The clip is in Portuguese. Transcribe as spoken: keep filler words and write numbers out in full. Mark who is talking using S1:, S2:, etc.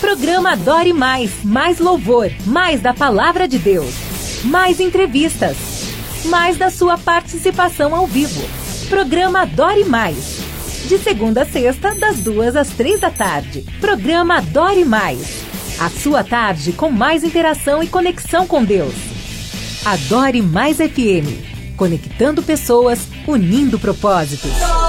S1: Programa Adore Mais. Mais louvor, mais da Palavra de Deus. Mais entrevistas. Mais da sua participação ao vivo. Programa Adore Mais. De segunda a sexta, das duas às três da tarde. Programa Adore Mais. A sua tarde com mais interação e conexão com Deus. Adore Mais F M. Conectando pessoas, unindo propósitos.